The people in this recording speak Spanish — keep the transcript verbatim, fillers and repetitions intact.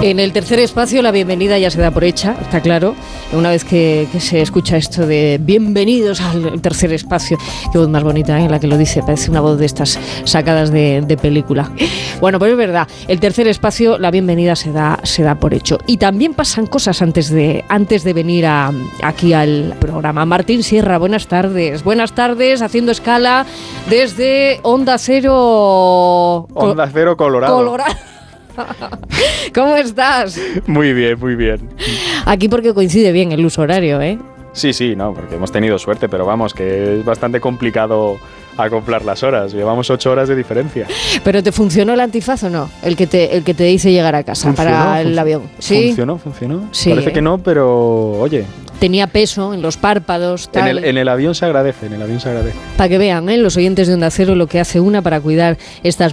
En el tercer espacio la bienvenida ya se da por hecha, está claro. Una vez que, que se escucha esto de bienvenidos al tercer espacio, qué voz más bonita, ¿eh? La que lo dice, parece una voz de estas sacadas de, de película. Bueno, pues es verdad, el tercer espacio la bienvenida se da, se da por hecho. Y también pasan cosas antes de, antes de venir a, aquí al programa. Martín Sierra, buenas tardes. Buenas tardes, haciendo escala desde Onda Cero... Onda Cero Colorado. Colorado. ¿Cómo estás? Muy bien, muy bien. Aquí porque coincide bien el uso horario, ¿eh? Sí, sí, no, porque hemos tenido suerte, pero vamos, que es bastante complicado acoplar las horas. Llevamos ocho horas de diferencia. ¿Pero te funcionó el antifaz o no? El que te, el que te dice llegar a casa ¿Funcionó? para el Func- avión. ¿Sí? Funcionó, funcionó. Sí, Parece ¿eh? que no, pero oye. Tenía peso en los párpados, tal. En el, en el avión se agradece, en el avión se agradece. Para que vean, ¿eh? Los oyentes de Onda Cero lo que hace una para cuidar estas